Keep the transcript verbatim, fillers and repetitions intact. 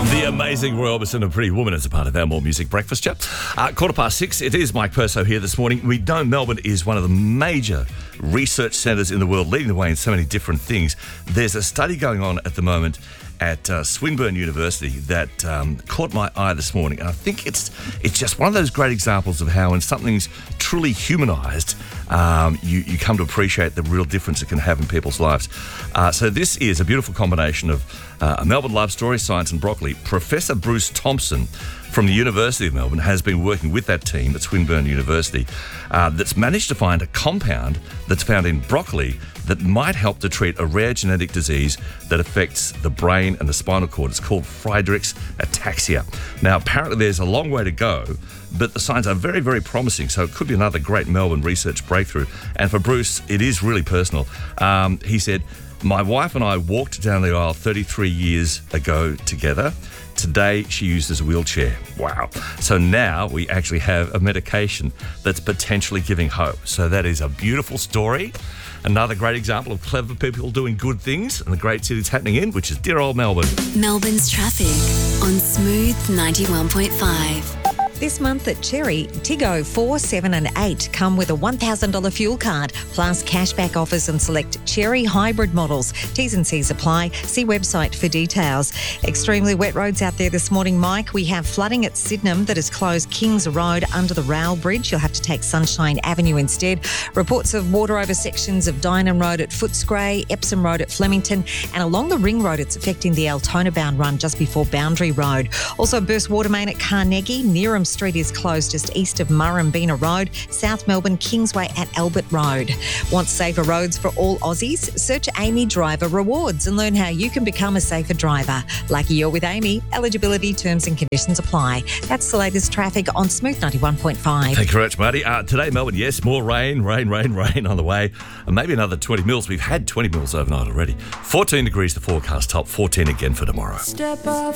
The amazing Roy Orbison and Pretty Woman as a part of our More Music Breakfast chat. Uh, quarter past six, it is Mike Perso here this morning. We know Melbourne is one of the major research centres in the world, leading the way in so many different things. There's a study going on at the moment at uh, Swinburne University that um, caught my eye this morning. And I think it's it's just one of those great examples of how when something's truly humanised, um, you, you come to appreciate the real difference it can have in people's lives. Uh, so this is a beautiful combination of uh, a Melbourne love story, science and broccoli. Professor Bruce Thompson from the University of Melbourne has been working with that team at Swinburne University uh, that's managed to find a compound that's found in broccoli that might help to treat a rare genetic disease that affects the brain and the spinal cord. It's called Friedreich's ataxia. Now, apparently there's a long way to go, but the signs are very, very promising, so it could be another great Melbourne research breakthrough. And for Bruce, it is really personal. Um, he said, "My wife and I walked down the aisle thirty-three years ago together. Today, she uses a wheelchair." Wow. So now we actually have a medication that's potentially giving hope. So that is a beautiful story. Another great example of clever people doing good things and the great city it's happening in, which is dear old Melbourne. Melbourne's traffic on Smooth ninety-one point five. This month at Cherry, Tiggo four, seven and eight come with a one thousand dollars fuel card, plus cashback offers and select Cherry hybrid models. T's and C's apply. See website for details. Extremely wet roads out there this morning, Mike. We have flooding at Sydenham that has closed Kings Road under the Rail Bridge. You'll have to take Sunshine Avenue instead. Reports of water over sections of Dynon Road at Footscray, Epsom Road at Flemington, and along the Ring Road, it's affecting the Altona bound run just before Boundary Road. Also, burst water main at Carnegie. Neerim Street is closed just east of Murrumbina Road. South Melbourne Kingsway at Albert Road. Want safer roads for all Aussies? Search Amy Driver Rewards and learn how you can become a safer driver. Lucky you're with Amy. Eligibility, terms and conditions apply. That's the latest traffic on Smooth ninety-one point five. Thank you very much, Marty. Uh, today, Melbourne, yes, more rain, rain, rain, rain on the way. And maybe another twenty mils. We've had twenty mils overnight already. fourteen degrees the forecast, top fourteen again for tomorrow. Step off